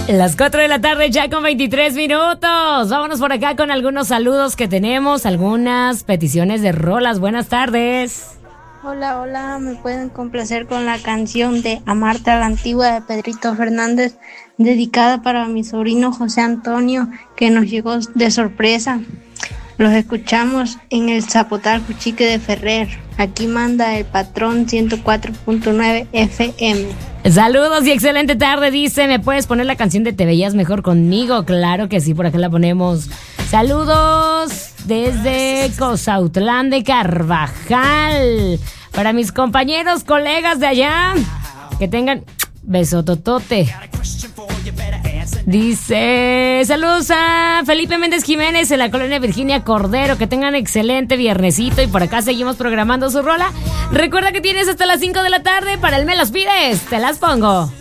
Las 4 de la tarde ya con 23 minutos. Vámonos por acá con algunos saludos que tenemos, algunas peticiones de rolas. Buenas tardes. Hola, hola, me pueden complacer con la canción de Amarte a la Antigua de Pedrito Fernández, dedicada para mi sobrino José Antonio, que nos llegó de sorpresa. Los escuchamos en el Zapotal Cuchique de Ferrer. Aquí manda el patrón 104.9 FM. Saludos y excelente tarde, dice. ¿Me puedes poner la canción de Te Veías Mejor Conmigo? Claro que sí, por acá la ponemos. Saludos desde Cozautlán de Carvajal. Para mis compañeros, colegas de allá, que tengan besototote. Dice, saludos a Felipe Méndez Jiménez en la colonia Virginia Cordero, que tengan excelente viernesito y por acá seguimos programando su rola. Recuerda que tienes hasta las 5 de la tarde para el Me Las Pides, te las pongo.